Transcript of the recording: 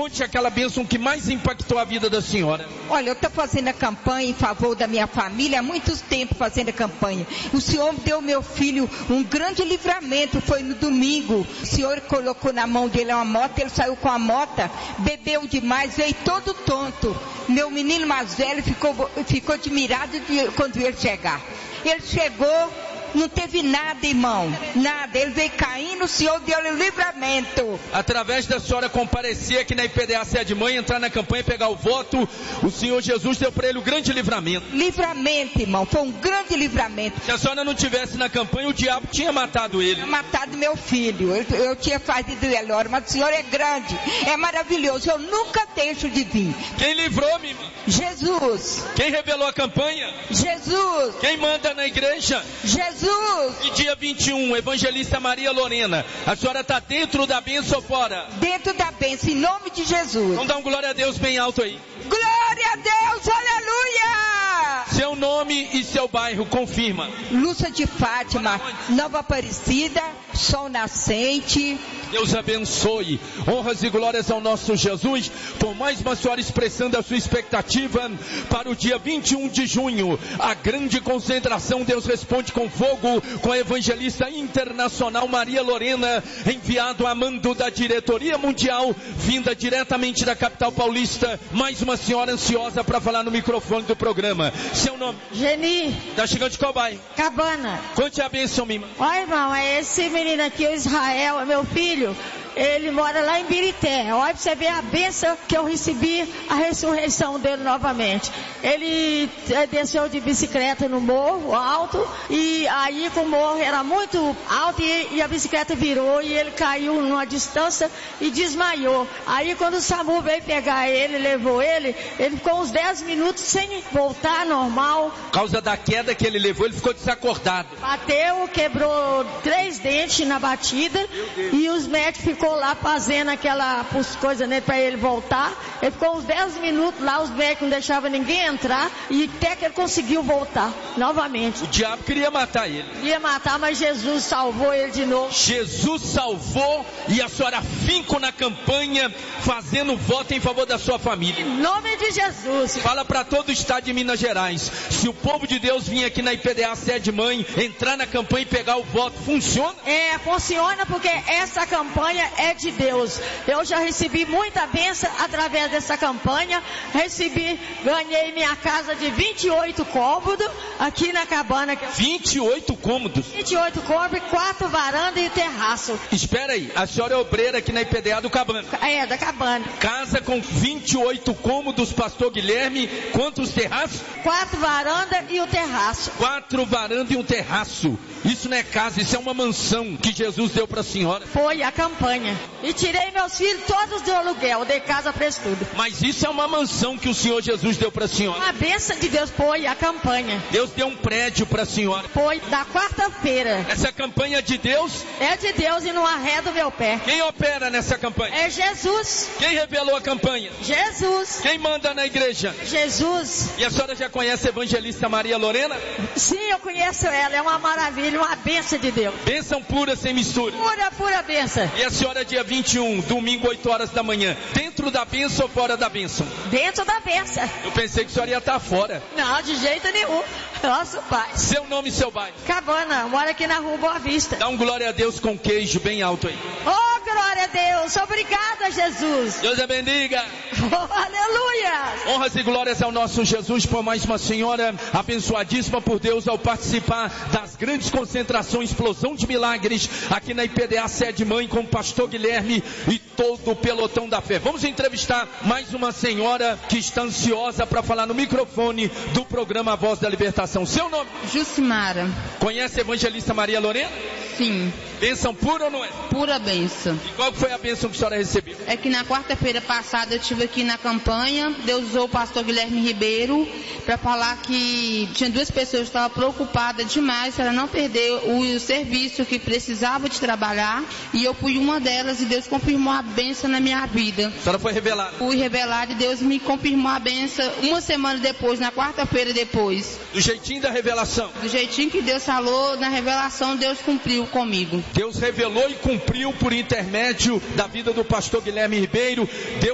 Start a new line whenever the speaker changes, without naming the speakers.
Conte aquela bênção que mais impactou a vida da senhora.
Olha, eu estou fazendo a campanha em favor da minha família há muito tempo fazendo a campanha. O Senhor deu ao meu filho um grande livramento, foi no domingo. O Senhor colocou na mão dele uma moto, ele saiu com a moto, bebeu demais, veio todo tonto. Meu menino mais velho ficou admirado quando ele chegar. Ele chegou, não teve nada, irmão, nada, ele veio caindo, o Senhor deu-lhe o livramento.
Através da senhora comparecer aqui na IPDA Sede Mãe, entrar na campanha e pegar o voto, o Senhor Jesus deu para ele o grande livramento.
Livramento, irmão, foi um grande livramento.
Se a senhora não tivesse na campanha, o diabo tinha matado ele.
Tinha matado meu filho, eu tinha fazido velório, mas o Senhor é grande, é maravilhoso, eu nunca deixo de vir.
Quem livrou, minha irmã?
Jesus.
Quem revelou a campanha?
Jesus.
Quem manda na igreja?
Jesus.
E dia 21, evangelista Maria Lorena, a senhora está dentro da bênção ou fora?
Dentro da bênção, em nome de Jesus.
Vamos dar um glória a Deus bem alto aí.
Glória a Deus, aleluia!
Seu nome e seu bairro, confirma.
Lúcia de Fátima, Nova Aparecida, Sol Nascente.
Deus abençoe. Honras e glórias ao nosso Jesus. Com mais uma senhora expressando a sua expectativa para o dia 21 de junho. A grande concentração, Deus responde com fogo, com a evangelista internacional Maria Lorena, enviado a mando da diretoria mundial, vinda diretamente da capital paulista. Mais uma senhora ansiosa para falar no microfone do programa. Seu nome?
Geni.
Tá chegando de qual bairro?
Cabana.
Conte a bênção, Mima.
Olha, irmão, é esse menino aqui, o Israel, é meu filho. Ele mora lá em Birité. Olha pra você ver a bênção que eu recebi, a ressurreição dele novamente. Ele desceu de bicicleta no morro alto, e aí com o morro era muito alto, e a bicicleta virou, e ele caiu numa distância e desmaiou. Aí quando o SAMU veio pegar ele, levou ele ficou uns 10 minutos sem voltar normal.
Por causa da queda que ele levou, ele ficou desacordado.
Bateu, quebrou 3 dentes na batida, e os médicos ficou lá fazendo aquela coisa nele para ele voltar. Ele ficou uns 10 minutos lá, os médicos não deixavam ninguém entrar, e até que ele conseguiu voltar novamente.
O diabo queria matar ele.
Queria matar, mas Jesus salvou ele de novo.
Jesus salvou, e a senhora finco na campanha, fazendo voto em favor da sua família.
Em nome de Jesus.
Fala para todo o estado de Minas Gerais. Se o povo de Deus vir aqui na IPDA Sede Mãe, entrar na campanha e pegar o voto, funciona?
Funciona, porque essa campanha é de Deus. Eu já recebi muita bênção através dessa campanha. Ganhei minha casa de 28 cômodos aqui na Cabana.
28 cômodos?
28 cômodos, 4 varandas e terraço.
Espera aí, a senhora é obreira aqui na IPDA do Cabana?
É, da Cabana.
Casa com 28 cômodos, pastor Guilherme, quantos terraços?
4 varandas e o terraço.
4 varandas e um terraço. Isso não é casa, isso é uma mansão que Jesus deu para a senhora.
Foi a campanha. E tirei meus filhos todos do aluguel, dei casa para eles tudo.
Mas isso é uma mansão que o Senhor Jesus deu para a senhora.
Uma bênção de Deus, foi a campanha.
Deus deu um prédio para a senhora.
Foi da quarta-feira.
Essa campanha é de Deus?
É de Deus e não arreda o meu pé.
Quem opera nessa campanha?
É Jesus.
Quem revelou a campanha?
Jesus.
Quem manda na igreja?
Jesus.
E a senhora já conhece a evangelista Maria Lorena?
Sim, eu conheço ela, é uma maravilha, uma bênção de Deus.
Bênção pura, sem mistura.
Pura bênção.
E a senhora dia 21, domingo, 8 horas da manhã, dentro da bênção ou fora da bênção?
Dentro da bênção.
Eu pensei que a senhora ia estar fora.
Não, de jeito nenhum. Nosso pai.
Seu nome e seu bairro?
Cabana, mora aqui na rua Boa Vista.
Dá um glória a Deus com queijo bem alto aí.
Oh, glória a Deus. Obrigada, Jesus.
Deus a bendiga.
Oh, aleluia.
Honras e glórias ao nosso Jesus por mais uma senhora abençoadíssima por Deus ao participar das grandes concentrações, explosão de milagres aqui na IPDA Sede Mãe com o pastor Guilherme e todo o pelotão da fé. Vamos entrevistar mais uma senhora que está ansiosa para falar no microfone do programa A Voz da Libertação. Seu nome?
Jucimara.
Conhece a evangelista Maria Lorena?
Sim.
Bênção pura ou não é?
Pura bênção.
E qual foi a bênção que a senhora recebeu?
É que na quarta-feira passada eu estive aqui na campanha, Deus usou o pastor Guilherme Ribeiro para falar que tinha 2 pessoas que estavam preocupadas demais para não perder o serviço que precisava de trabalhar, e eu fui uma delas e Deus confirmou a bênção na minha vida.
A senhora foi revelada?
Fui revelada e Deus me confirmou a bênção uma semana depois, na quarta-feira depois.
Do jeitinho da revelação?
Do jeitinho que Deus falou, na revelação Deus cumpriu comigo.
Deus revelou e cumpriu por intermédio da vida do pastor Guilherme Ribeiro. Deus